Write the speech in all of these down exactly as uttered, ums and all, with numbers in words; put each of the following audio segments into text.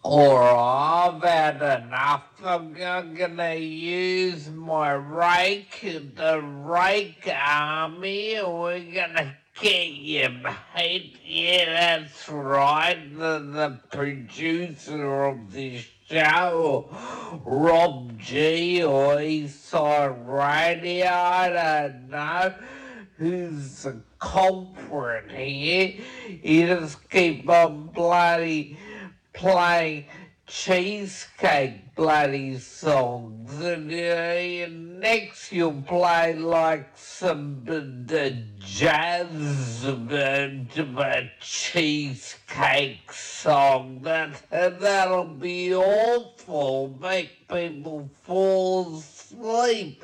Or I've had enough. I'm gonna use my rake, the rake army, and we're gonna get you, mate. Yeah, that's right. The, the producer of this show, Rob G, or Eastside Radio, I don't know who's the culprit here. You just keep on bloody playing cheesecake bloody songs, and uh, next you'll play like some uh, the jazz uh, cheesecake song. That that'll be awful. Make people fall asleep.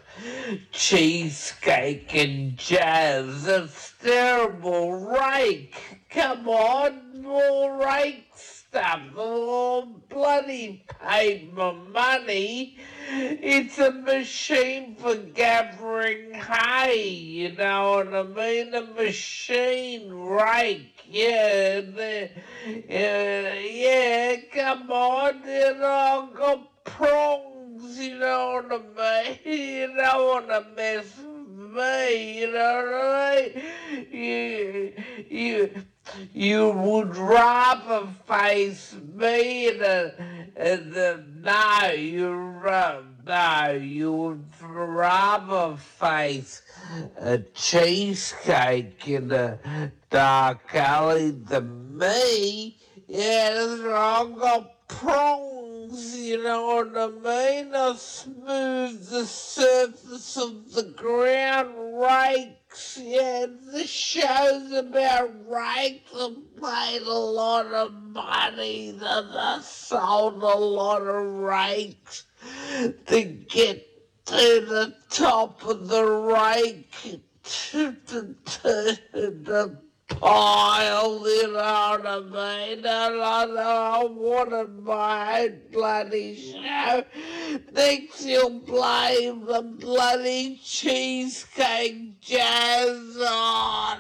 Cheesecake and jazz. That's terrible. Rake. Come on, more rake stuff. Oh, bloody paid my money. It's a machine for gathering hay, you know what I mean? A machine rake, yeah. The, uh, yeah, come on, you know, I've got prongs, you know what I mean? You don't want to mess with me, you know what I mean? You, you, you would rather face me than, than no, you uh, no, you would rather face a cheesecake in a dark alley than me. Yeah, that's right. I've got prongs, you know what I mean? I smooth the surface of the ground, rakes. Yeah, the show's about rakes. I paid a lot of money. I sold a lot of rakes to get to the top of the rake, to, to, to the pile, you know what I mean? And I, I wanted my own bloody show. Next you'll play the bloody cheesecake jazz on.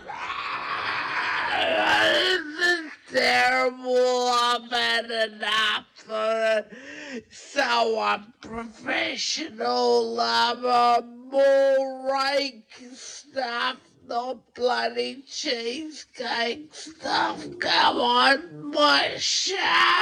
This is terrible. I've had enough. Uh, so unprofessional. I'm on more rake stuff, not bloody cheesecake stuff. Come on, my show.